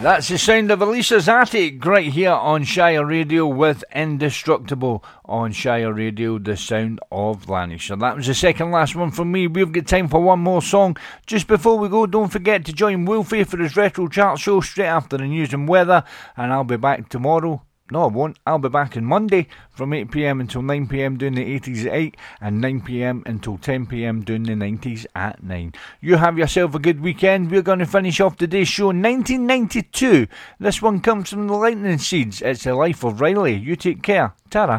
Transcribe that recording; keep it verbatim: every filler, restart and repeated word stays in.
That's the sound of Elisa Zatic right here on Shire Radio with Indestructible on Shire Radio, the sound of Lanarkshire. That was the second last one from me. We've got time for one more song. Just before we go, don't forget to join Wolfie for his Retro Chart show straight after the news and weather, and I'll be back tomorrow. No, I won't. I'll be back on Monday from eight p m until nine p m doing the eighties at eight and nine p m until ten p m doing the nineties at nine. You have yourself a good weekend. We're going to finish off today's show nineteen ninety-two. This one comes from the Lightning Seeds. It's the life of Riley. You take care. Ta-ra.